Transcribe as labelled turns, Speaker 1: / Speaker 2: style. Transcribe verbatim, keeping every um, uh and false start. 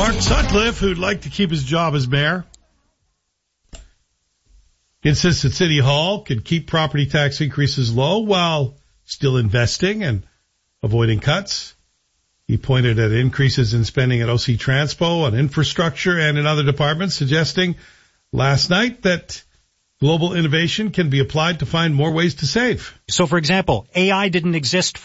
Speaker 1: Mark Sutcliffe, who'd like to keep his job as mayor, insists that City Hall can keep property tax increases low while still investing and avoiding cuts. He pointed at increases in spending at O C Transpo, on infrastructure, and in other departments, suggesting last night that global innovation can be applied to find more ways to save.
Speaker 2: So, for example, A I didn't exist